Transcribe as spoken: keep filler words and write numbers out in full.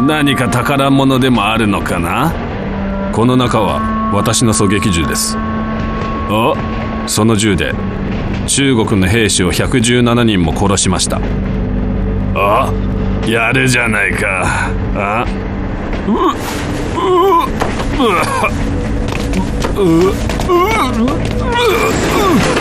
何か宝物でもあるのかな。この中は私の狙撃銃です。あ、その銃で中国の兵士をひゃくじゅうななにんも殺しました。あ、やるじゃないか。あ、うううううううう